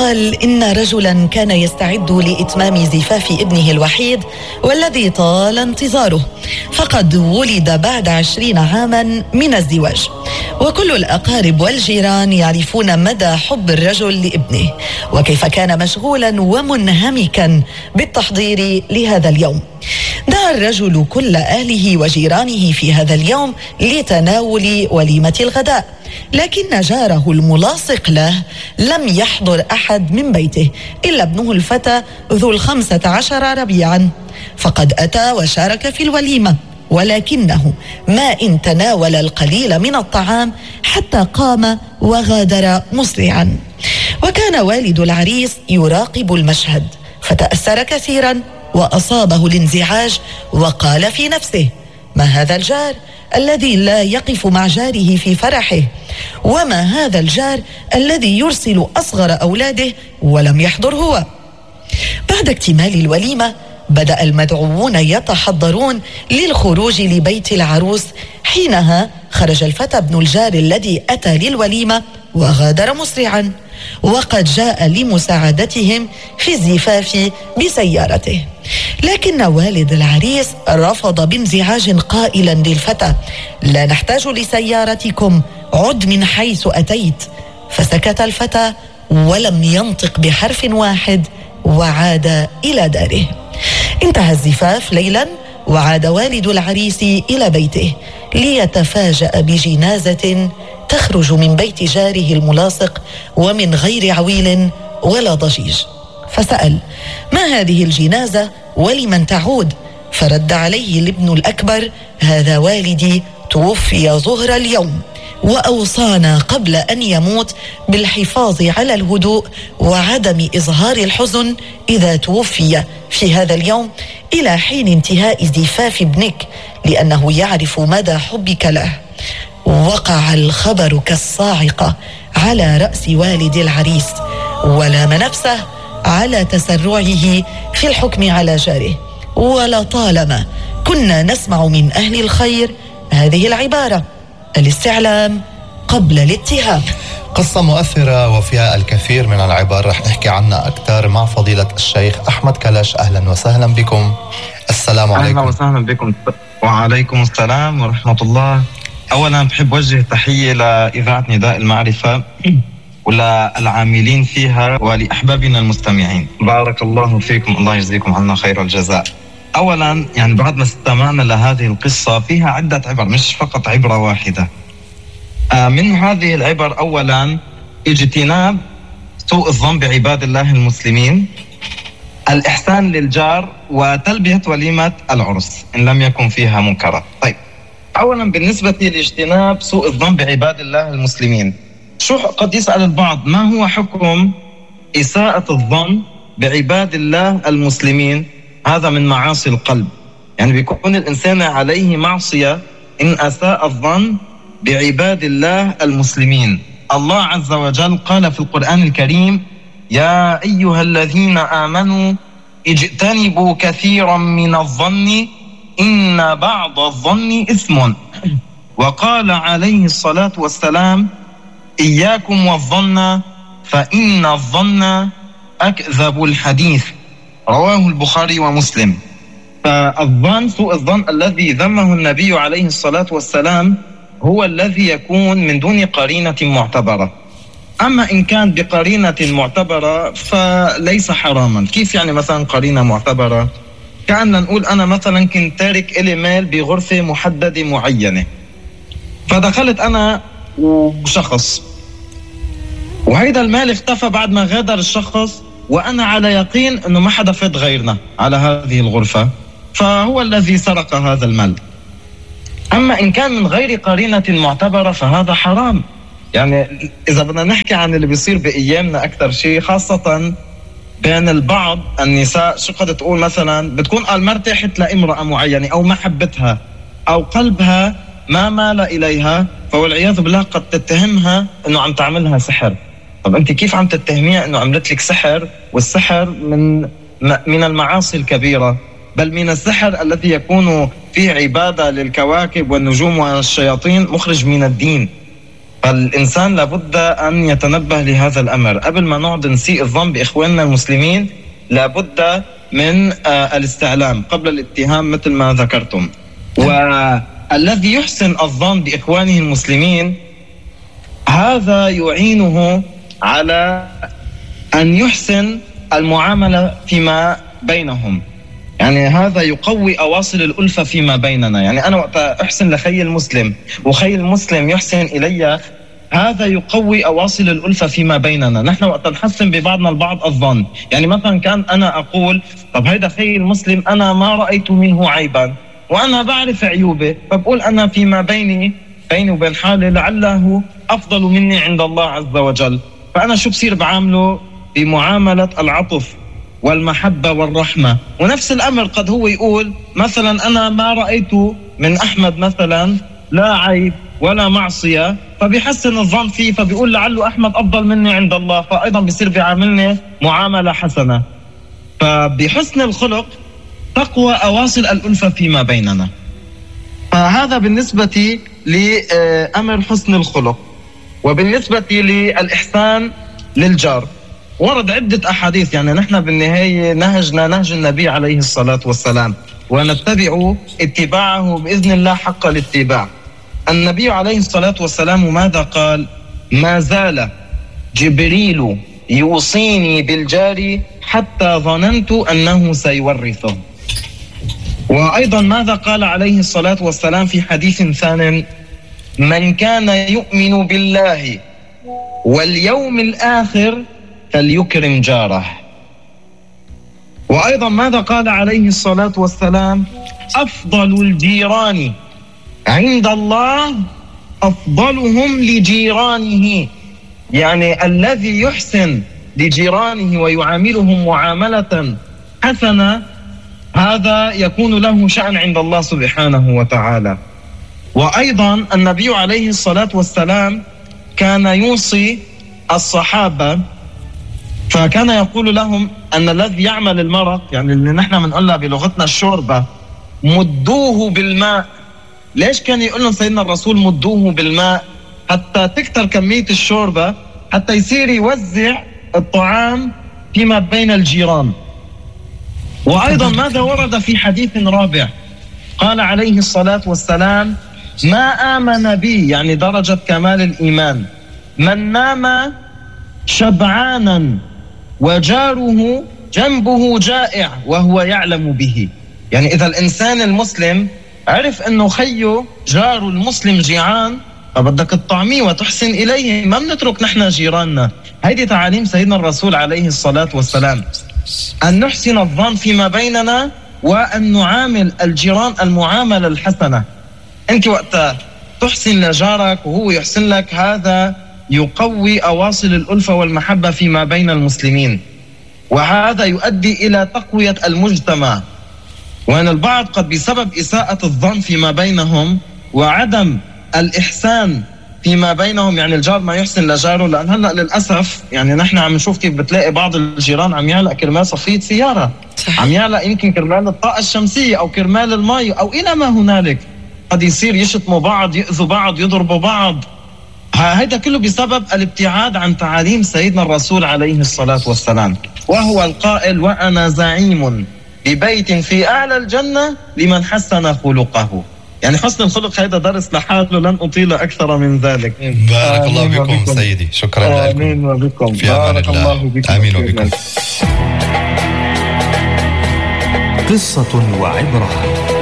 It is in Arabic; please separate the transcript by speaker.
Speaker 1: يقال إن رجلا كان يستعد لإتمام زفاف ابنه الوحيد والذي طال انتظاره، فقد ولد بعد 20 عاما من الزواج، وكل الأقارب والجيران يعرفون مدى حب الرجل لابنه وكيف كان مشغولا ومنهمكا بالتحضير لهذا اليوم. دعا الرجل كل أهله وجيرانه في هذا اليوم لتناول وليمة الغداء، لكن جاره الملاصق له لم يحضر أحد من بيته إلا ابنه الفتى ذو 15 ربيعا، فقد أتى وشارك في الوليمة، ولكنه ما إن تناول القليل من الطعام حتى قام وغادر مسرعا. وكان والد العريس يراقب المشهد فتأثر كثيرا وأصابه الانزعاج، وقال في نفسه: ما هذا الجار الذي لا يقف مع جاره في فرحه؟ وما هذا الجار الذي يرسل أصغر أولاده ولم يحضر هو؟ بعد اكتمال الوليمة بدأ المدعوون يتحضرون للخروج لبيت العروس. حينها خرج الفتى ابن الجار الذي أتى للوليمة وغادر مسرعا، وقد جاء لمساعدتهم في الزفاف بسيارته. لكن والد العريس رفض بانزعاج قائلا للفتى: لا نحتاج لسيارتكم، عد من حيث أتيت. فسكت الفتى ولم ينطق بحرف واحد وعاد إلى داره. انتهى الزفاف ليلا، وعاد والد العريس إلى بيته ليتفاجأ بجنازة تخرج من بيت جاره الملاصق ومن غير عويل ولا ضجيج. فسأل: ما هذه الجنازة ولمن تعود؟ فرد عليه الابن الأكبر: هذا والدي توفي ظهر اليوم، وأوصانا قبل أن يموت بالحفاظ على الهدوء وعدم إظهار الحزن إذا توفي في هذا اليوم إلى حين انتهاء زفاف ابنك، لأنه يعرف مدى حبك له. وقع الخبر كالصاعقة على رأس والد العريس، ولام نفسه على تسرعه في الحكم على جاره. ولطالما كنا نسمع من أهل الخير هذه العبارة: الاستعلام قبل الاتهام.
Speaker 2: قصة مؤثرة وفيها الكثير من العبر، رح نحكي عنها أكثر مع فضيلة الشيخ أحمد كلش. أهلا وسهلا بكم. السلام عليكم.
Speaker 3: أهلا وسهلا بكم. وعليكم السلام ورحمة الله. أولا بحب وجه تحية لإذاعة نداء المعرفة وللعاملين فيها ولأحبابنا المستمعين. بارك الله فيكم، الله يجزيكم عنا خير الجزاء. أولا يعني بعد ما استمعنا لهذه القصة فيها عدة عبر، مش فقط عبرة واحدة. من هذه العبر أولا اجتناب سوء الظن بعباد الله المسلمين، الإحسان للجار، وتلبية وليمة العرس إن لم يكن فيها منكرة. طيب، أولا بالنسبة لاجتناب سوء الظن بعباد الله المسلمين، شو قد يسأل البعض: ما هو حكم إساءة الظن بعباد الله المسلمين؟ هذا من معاصي القلب، يعني بيكون الإنسان عليه معصية إن أساء الظن بعباد الله المسلمين. الله عز وجل قال في القرآن الكريم: يا أيها الذين آمنوا اجتنبوا كثيرا من الظن إن بعض الظن إثم. وقال عليه الصلاة والسلام: إياكم والظن فإن الظن أكذب الحديث. رواه البخاري ومسلم. فالظن، سوء الظن الذي ذمه النبي عليه الصلاة والسلام هو الذي يكون من دون قرينة معتبرة. أما إن كان بقرينة معتبرة فليس حراما. كيف يعني مثلا قرينة معتبرة؟ كأن نقول أنا مثلا كنت تارك إلي مال بغرفة محددة معينة، فدخلت أنا وشخص، وهيدا المال اختفى بعد ما غادر الشخص، وأنا على يقين أنه ما حدا فات غيرنا على هذه الغرفة، فهو الذي سرق هذا المال. أما إن كان من غير قرينة معتبرة فهذا حرام. يعني إذا بدنا نحكي عن اللي بيصير بأيامنا أكثر شيء، خاصة بين البعض النساء، شو قد تقول مثلا بتكون قال ما ارتاحت لامرأة معينة أو ما حبتها أو قلبها ما مال إليها، فوالعياذ بالله قد تتهمها أنه عم تعملها سحر. طب أنت كيف عم تتهميها أنه عملت لك سحر؟ والسحر من المعاصي الكبيرة، بل من السحر الذي يكون فيه عبادة للكواكب والنجوم والشياطين، مخرج من الدين. فالإنسان لابد أن يتنبه لهذا الأمر. قبل ما نقعد نسيء الظن بإخواننا المسلمين لابد من الاستعلام قبل الاتهام مثل ما ذكرتم. والذي يحسن الظن بإخوانه المسلمين هذا يعينه على أن يحسن المعاملة فيما بينهم. يعني هذا يقوي أواصر الألفة فيما بيننا. يعني أنا وقت أحسن لخي المسلم وخي المسلم يحسن إلي، هذا يقوي أواصر الألفة فيما بيننا. نحن وقت نحسن ببعضنا البعض الظن، يعني مثلا كان أنا أقول طب هيدا خي المسلم أنا ما رأيت منه عيبا وأنا بعرف عيوبه، فبقول أنا فيما بيني وبين حالي لعله أفضل مني عند الله عز وجل. فأنا شو بصير بعامله؟ بمعاملة العطف والمحبة والرحمة. ونفس الأمر قد هو يقول مثلا أنا ما رأيت من أحمد مثلا لا عيب ولا معصية، فبيحسن الظن فيه، فبيقول لعله أحمد أفضل مني عند الله، فأيضا بيصير بيعاملني معاملة حسنة. فبحسن الخلق تقوى أواصر الألفة فيما بيننا. فهذا بالنسبة لأمر حسن الخلق. وبالنسبة للإحسان للجار ورد عدة أحاديث. يعني نحن بالنهاية نهجنا نهج النبي عليه الصلاة والسلام ونتبع اتباعه بإذن الله حق الاتباع. النبي عليه الصلاة والسلام ماذا قال؟ ما زال جبريل يوصيني بالجار حتى ظننت أنه سيورثه. وأيضا ماذا قال عليه الصلاة والسلام في حديث ثان؟ من كان يؤمن بالله واليوم الآخر فليكرم جاره. وأيضا ماذا قال عليه الصلاة والسلام؟ أفضل الجيران عند الله أفضلهم لجيرانه. يعني الذي يحسن لجيرانه ويعاملهم معاملة حسنة هذا يكون له شأن عند الله سبحانه وتعالى. وأيضا النبي عليه الصلاة والسلام كان يوصي الصحابة، فكان يقول لهم أن الذي يعمل المرق، يعني اللي نحن بنقولها بلغتنا الشوربة، مدوه بالماء. ليش كان يقول لهم سيدنا الرسول مدوه بالماء؟ حتى تكتر كمية الشوربة، حتى يصير يوزع الطعام فيما بين الجيران. وأيضا ماذا ورد في حديث رابع؟ قال عليه الصلاة والسلام ما آمن بي، يعني درجة كمال الإيمان، من نام شبعانا وجاره جنبه جائع وهو يعلم به. يعني إذا الإنسان المسلم عرف أنه خيه جاره المسلم جيعان فبدك تطعميه وتحسن إليه. ما بنترك نحن جيراننا. هيدي تعاليم سيدنا الرسول عليه الصلاة والسلام، أن نحسن الظن فيما بيننا وأن نعامل الجيران المعاملة الحسنة. أنت وقت تحسن لجارك وهو يحسن لك هذا يقوي أواصر الألفة والمحبة فيما بين المسلمين، وهذا يؤدي إلى تقوية المجتمع. وأن البعض قد بسبب إساءة الظن فيما بينهم وعدم الإحسان فيما بينهم، يعني الجار ما يحسن لجاره. لأن هلأ للأسف يعني نحن عم نشوف كيف بتلاقي بعض الجيران عم يعلق كرمال صفية سيارة، عم يعلق يمكن كرمال الطاقة الشمسية أو كرمال المي أو إلى ما هنالك. قد يصير يشتموا بعض، يؤذوا بعض، يضربوا بعض. هذا كله بسبب الابتعاد عن تعاليم سيدنا الرسول عليه الصلاة والسلام، وهو القائل وأنا زعيم ببيت في أعلى الجنة لمن حسن خلقه. يعني حسن الخلق هذا درس لحاله، لن أطيل أكثر من ذلك.
Speaker 2: بارك الله بكم سيدي، شكرا لكم.
Speaker 3: آمين وبكم.
Speaker 2: في أمان الله. بكم. آمين وبكم.
Speaker 4: قصة وعبرة.